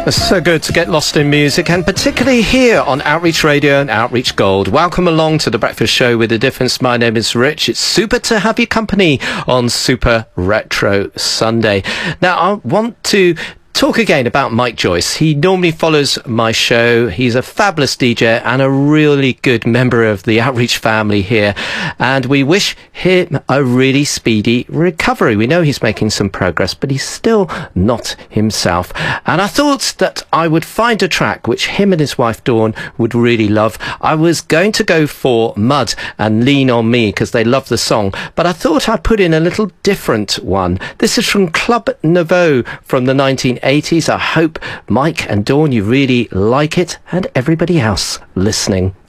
It's so good to get lost in music, and particularly here on Outreach Radio and Outreach Gold. Welcome along to The Breakfast Show with a Difference. My name is Rich. It's super to have your company on Super Retro Sunday. Now, I want to talk again about Mike Joyce. He normally follows my show. He's a fabulous DJ and a really good member of the Outreach family here. And we wish him a really speedy recovery. We know he's making some progress, but he's still not himself. And I thought that I would find a track which him and his wife Dawn would really love. I was going to go for Mud and Lean on Me because they love the song, but I thought I'd put in a little different one. This is from Club Nouveau from the 1980s. I hope Mike and Dawn, you really like it, and everybody else listening.